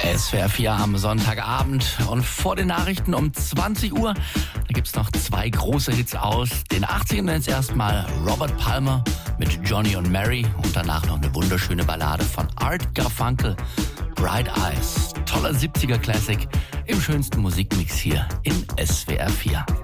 SWR 4 am Sonntagabend und vor den Nachrichten um 20 Uhr, da gibt's noch zwei große Hits aus den 80ern. Jetzt erstmal Robert Palmer mit Johnny und Mary und danach noch eine wunderschöne Ballade von Art Garfunkel, Bright Eyes. Toller 70er Classic im schönsten Musikmix hier in SWR 4.